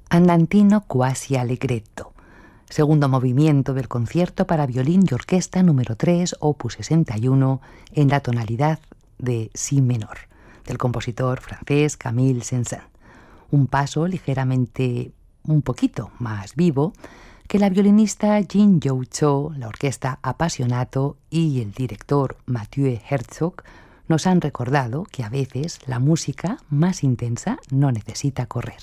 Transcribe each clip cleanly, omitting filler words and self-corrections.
Andantino quasi allegretto, segundo movimiento del concierto para violín y orquesta número 3, opus 61, en la tonalidad de si menor, del compositor francés Camille Saint-Saëns. Un paso ligeramente, un poquito más vivo, que la violinista Jin You-cho, la orquesta Appassionato y el director Mathieu Herzog nos han recordado que a veces la música más intensa no necesita correr.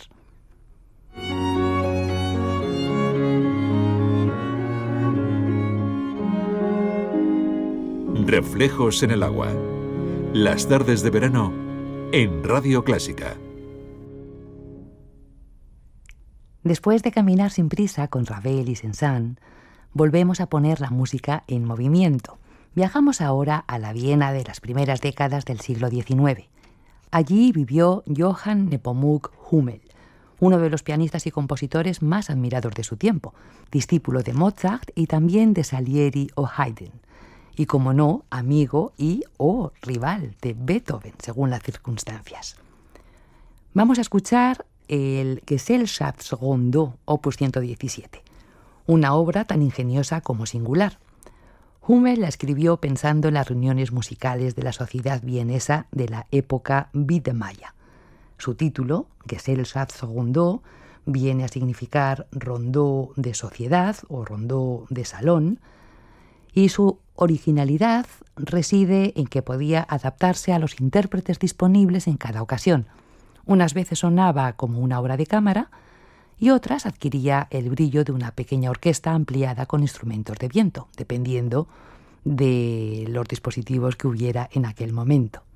Reflejos en el agua. Las tardes de verano en Radio Clásica. Después de caminar sin prisa con Ravel y Saint-Saëns, volvemos a poner la música en movimiento. Viajamos ahora a la Viena de las primeras décadas del siglo XIX. Allí vivió Johann Nepomuk Hummel, uno de los pianistas y compositores más admirados de su tiempo, discípulo de Mozart y también de Salieri o Haydn, y como no, amigo o rival de Beethoven, según las circunstancias. Vamos a escuchar el Gesellschaftsrondó, opus 117, una obra tan ingeniosa como singular. Hummel la escribió pensando en las reuniones musicales de la sociedad vienesa de la época Biedermeier. Su título, Gesellschaftsrondó, viene a significar rondó de sociedad o rondó de salón, y su originalidad reside en que podía adaptarse a los intérpretes disponibles en cada ocasión. Unas veces sonaba como una obra de cámara y otras adquiría el brillo de una pequeña orquesta ampliada con instrumentos de viento, dependiendo de los dispositivos que hubiera en aquel momento.